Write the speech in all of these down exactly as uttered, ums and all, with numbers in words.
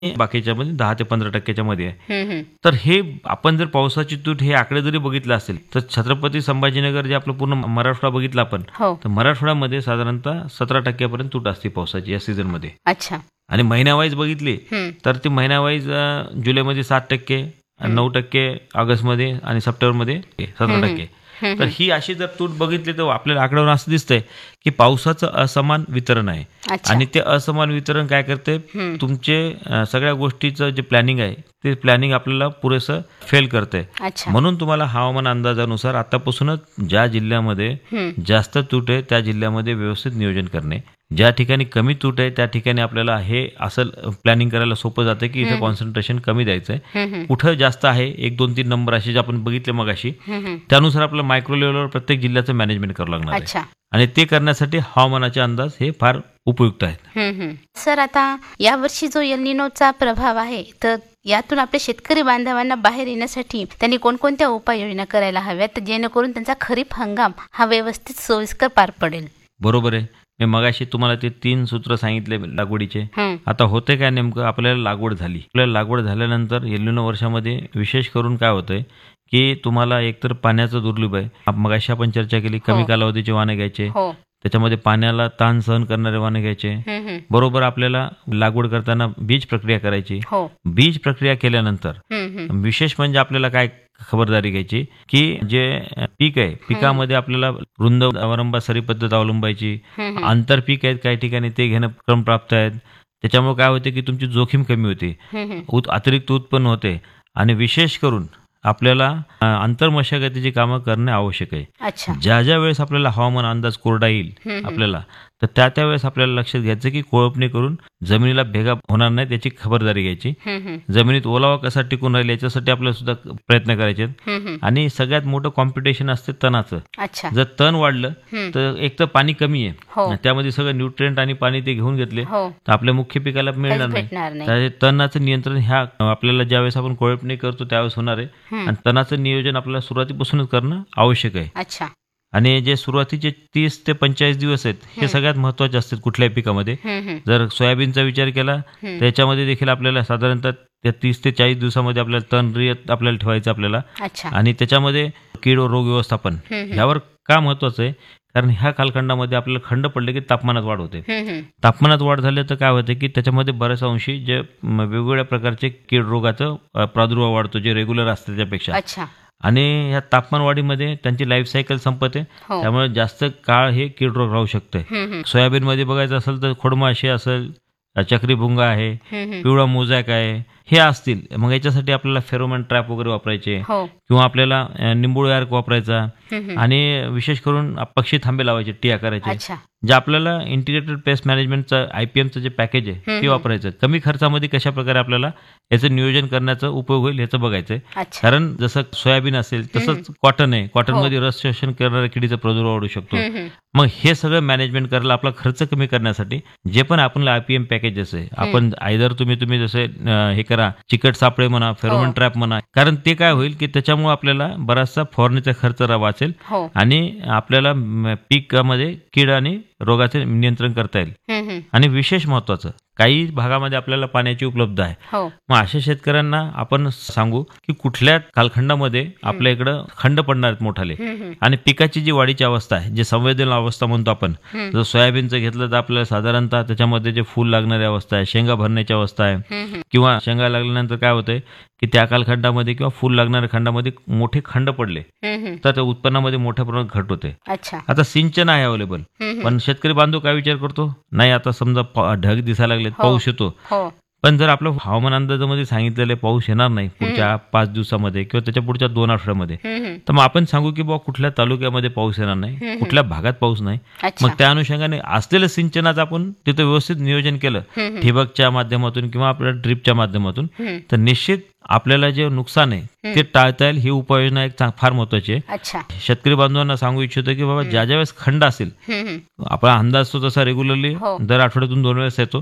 बाकीच्या मध्ये दहा ते पंधरा टक्क्याच्या मध्ये आहे. हम्म, हम्म. तर हे आपण जर पावसाची तूट हे आकडे जरी बघितलं असेल तर छत्रपती संभाजीनगर जे आपलं पूर्ण मराठवाडा बघितला आपण, हो. तर मराठवाड्यामध्ये साधारणतः सतरा टक्क्यापर्यंत तूट असते पावसाची या सीझन मध्ये. अच्छा. आणि महिन्यावाईज बघितली हम्म, तर ती महिन्यावाईज जुलैमध्ये सात टक्के, नऊ टक्के ऑगस्टमध्ये आणि सप्टेंबरमध्ये सतरा हम्म, टक्के. हम्म, तर ही अशी जर तूट बघितली तर आपल्याला आकड्यावर असं दिसतंय की पावसाचं असमान वितरण आहे. अच्छा. आणि ते असमान वितरण काय करते, हम्म. तुमचे अ, सगळ्या गोष्टीचं जे प्लॅनिंग आहे ते प्लॅनिंग आपल्याला पुरेसं फेल करते. अच्छा. म्हणून तुम्हाला हवामान अंदाजानुसार आतापासूनच ज्या जिल्ह्यामध्ये हम्म, जास्त तूट आहे त्या जिल्ह्यामध्ये व्यवस्थित नियोजन करणे, ज्या ठिकाणी कमी तूट आहे त्या ठिकाणी आपल्याला हे असं प्लॅनिंग करायला सोपं जातं की इथं कॉन्सन्ट्रेशन कमी द्यायचं आहे. हम्म, हम्म. कुठं जास्त आहे एक दोन तीन नंबर असे जे आपण बघितले मगाशी, हम्म, हम्म. त्यानुसार आपल्याला मायक्रो लेवलवर प्रत्येक जिल्ह्याचं मॅनेजमेंट करावं लागणार आहे. अच्छा. आणि ते करण्यासाठी हवामानाचे अंदाज हे फार उपयुक्त आहेत. हम्म, हम्म. सर, आता यावर्षी जो एल निनोचा प्रभाव आहे तर यातून आपल्या शेतकरी बांधवांना बाहेर येण्यासाठी त्यांनी कोणकोणत्या उपाययोजना करायला हव्यात जेणेकरून त्यांचा खरीप हंगाम हा व्यवस्थित सोयीस्कर पार पडेल? बरोबर आहे. मी मगाशी तुम्हाला ते तीन सूत्र सांगितले लागवडीचे. हम्म, आता होते काय नेमकं, आपल्याला लागवड झाली, आपल्याला लागवड झाल्यानंतर एल निनो वर्षामध्ये विशेष करून काय होतंय की तुम्हाला एकतर पाण्याचं दुर्लभ आहे. आप- मगाशी आपण चर्चा केली कमी हो. कालावधीचे वाणे घ्यायचे, हो. त्याच्यामध्ये पाण्याला ताण सहन करणारे वाणे घ्यायचे. हम्म, हम्म. बरोबर आपल्याला लागवड करताना बीज प्रक्रिया करायची. हो. बीज प्रक्रिया केल्यानंतर हम्म, हम्म. विशेष म्हणजे आपल्याला काय खबरदारी घ्यायची की जे पीक आहे पिकामध्ये आपल्याला रुंद अवलंबा सरी पद्धत अवलंबायची. हम्म, हम्म. आंतरपीक आहेत काही ठिकाणी ते घेणं क्रमप्राप्त आहेत. त्याच्यामुळे काय होते की तुमची जोखीम कमी होते, हम्म, हम्म. उत अतिरिक्त उत्पन्न होते. आणि विशेष करून आपल्याला अ, आंतरमशागतीची कामं करणे आवश्यक आहे. अच्छा. ज्या ज्या वेळेस आपल्याला हवामान अंदाज कोरडा येईल हम्म, हम्म. आपल्याला, तर त्या त्यावेळेस आपल्याला लक्षात घ्यायचं की कोळपणी करून जमिनीला भेगा होणार नाही त्याची खबरदारी घ्यायची. हम्म, हम्म. जमिनीत ओलावा कसा टिकून राहील याच्यासाठी आपल्याला सुद्धा प्रयत्न करायचे आहेत. हम्म, हम्म. आणि सगळ्यात मोठं कॉम्पिटिशन असते तणाचं. अच्छा. जर तण वाढलं हम्म. तर एक तर पाणी कमी हो. आहे, त्यामध्ये सगळं न्यूट्रिएंट आणि पाणी ते घेऊन घेतले हो. तर आपल्या मुख्य पिकाला मिळणार काहीच नाही. भेटणार नाही. तर तणाचं नियंत्रण ह्या आपल्याला ज्यावेळेस आपण कोळपणी करतो त्यावेळेस होणार आहे. हम्म. आणि तणाचं नियोजन आपल्याला सुरुवातीपासूनच करणं आवश्यक आहे. अच्छा. आणि जे सुरुवातीचे तीस ते पंचेचाळीस दिवस आहेत हे सगळ्यात महत्वाचे असतात कुठल्याही पिकामध्ये. हम्म, हम्म. जर सोयाबीनचा विचार केला हम्म. त्याच्यामध्ये देखील आपल्याला साधारणतः त्या तीस ते चाळीस दिवसामध्ये आपल्याला तण रियत आपल्याला ठेवायचं आपल्याला. अच्छा. आणि त्याच्यामध्ये कीड व रोग व्यवस्थापन हम्म, हम्म. ह्यावर का महत्वाचं आहे, कारण ह्या कालखंडामध्ये आपल्याला खंड पडले की तापमानात वाढ होते. हम्म, हम्म. तापमानात वाढ झाली तर काय होते की त्याच्यामध्ये बऱ्याच अंशी जे म, वेगवेगळ्या प्रकारचे कीड रोगाचं अ, प्रादुर्भाव वाढतो जे रेग्युलर असते त्यापेक्षा. अच्छा. आणि ह्या तापमान वाढीमध्ये त्यांची लाईफ सायकल संपते, हो. त्यामुळे जास्त काळ हे कीड रोग राहू शकते. हम्म, हम्म. सोयाबीनमध्ये बघायचं असेल तर खोडमाशी असेल, चक्री भुंगा आहे, हम्म, हम्म. पिवळा मोजॅक आहे, हे असतील. मग याच्यासाठी आपल्याला फेरोमॅन ट्रॅप वगैरे वापरायचे हो. किंवा आपल्याला अ, निंबोळी अर्क वापरायचा. हम्म, हम्म. आणि विशेष करून पक्षी थांबे लावायचे, टिया करायचे. अच्छा. जे आपल्याला इंटिग्रेटेड पेस्ट मॅनेजमेंटचं आयपीएमचं जे पॅकेज आहे ते हम्म. वापरायचं. कमी खर्चामध्ये कशा प्रकारे आपल्याला याचं नियोजन करण्याचा उपयोग होईल याचं बघायचं आहे. अच्छा. कारण जसं सोयाबीन असेल तसंच कॉटन आहे, कॉटनमध्ये रस शोषण करणाऱ्या किडीचा प्रादुर्भाव वाढू शकतो. हम्म, हम्म. मग हे सगळं मॅनेजमेंट करायला आपला खर्च कमी करण्यासाठी जे पण आपण आयपीएम पॅकेजेस आहे आपण आयदर तुम्ही तुम्ही जसे अं, हे करा, चिकट सापळे म्हणा, फेरोमन हो. ट्रॅप म्हणा, कारण ते काय होईल की त्याच्यामुळे आपल्याला बराचसा फवारणीचा खर्च रा- वाचेल हो. आणि आपल्याला म, पिकामध्ये कीड आणि रोगाचे नियंत्रण करता येईल. हम्म, हम्म. आणि विशेष महत्वाचं, काही भागामध्ये आपल्याला पाण्याची उपलब्ध आहे. हो. मग अशा शेतकऱ्यांना आपण सांगू की कुठल्या कालखंडामध्ये आपल्या इकडं खंड पडणार आहेत मोठाले, हम्म, हम्म. आणि पिकाची जी वाढीची अवस्था आहे, जे संवेदनशील अवस्था म्हणतो आपण, हम्म. जर सोयाबीनचं घेतलं तर आपल्याला साधारणतः त्याच्यामध्ये जे फूल लागणारी अवस्था आहे, शेंगा भरण्याची अवस्था आहे, हम्म, हम्म. किंवा शेंगा लागल्यानंतर काय होतंय की त्या कालखंडामध्ये किंवा फूल लागणाऱ्या खंडामध्ये मोठे खंड पडले हम्म, हम्म. तर त्या उत्पन्नामध्ये मोठ्या प्रमाणात घट होते. अच्छा. आता सिंचन आहे अवेलेबल, हम्म, हम्म. पण शेतकरी बांधव काय विचार करतो, नाही आता समजा पा- ढग दिसायला लागलेत, हो. पाऊस येतो, हो. पण जर आपलं हवामान अंदाजामध्ये सांगितलेलं आहे पाऊस येणार नाही पुढच्या पाच दिवसामध्ये किंवा त्याच्या पुढच्या दोन आठवड्यामध्ये, हम्म, हम्म. तर मग आपण सांगू की बाबा कुठल्या तालुक्यामध्ये पाऊस येणार नाही, हम्म. कुठल्या भागात पाऊस नाही. अच्छा. मग त्या अनुषंगाने असलेलं सिंचनाचं आपण तिथं व्यवस्थित नियोजन केलं हम्म, हम्म. ठिबकच्या माध्यमातून किंवा आपल्या ड्रिपच्या माध्यमातून, हम्म. तर निश्चित आपल्याला जे नुकसान आहे ते टाळता येईल. ही उपाययोजना एक चांग- फार महत्वाची आहे. अच्छा. शेतकरी बांधवांना सांगू इच्छितो की बाबा ज्या ज्या वेळेस खंड असेल, हम्म, हम्म. आपला अंदाज तो तसा रेग्युलरली हो. दर आठवड्यातून दोन वेळेस येतो,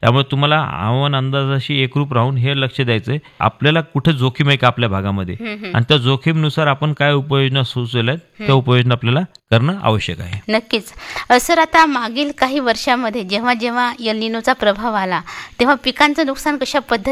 त्यामुळे तुम्हाला हवामान अंदाजाशी एकरूप राहून हे लक्ष द्यायचं आहे आपल्याला कुठे जोखीम आहे का आपल्या भागामध्ये, आणि त्या जोखीमनुसार आपण काय उपाययोजना सुचवल्यात त्या उपाययोजना आपल्याला करणं आवश्यक आहे. नक्कीच. सर, आता मागील काही वर्षामध्ये जेव्हा जेव्हा एल निनोचा प्रभाव आला तेव्हा पिकांचं नुकसान कशा पद्धतीने